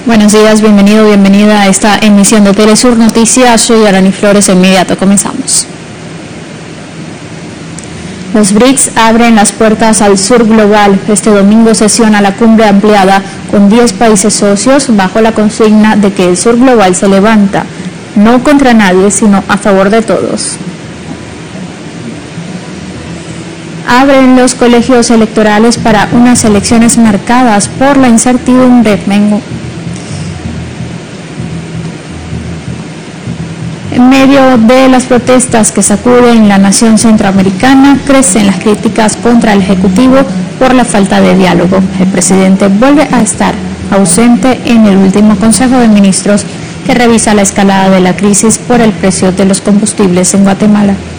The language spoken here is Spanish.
Buenos días, bienvenido, bienvenida a esta emisión de Telesur Noticias. Soy Arani Flores, de inmediato comenzamos. Los BRICS abren las puertas al sur global. Este domingo sesiona la cumbre ampliada con 10 países socios bajo la consigna de que el sur global se levanta, no contra nadie, sino a favor de todos. Abren los colegios electorales para unas elecciones marcadas por la incertidumbre. En medio de las protestas que sacuden la nación centroamericana, crecen las críticas contra el Ejecutivo por la falta de diálogo. El presidente vuelve a estar ausente en el último Consejo de Ministros que revisa la escalada de la crisis por el precio de los combustibles en Guatemala.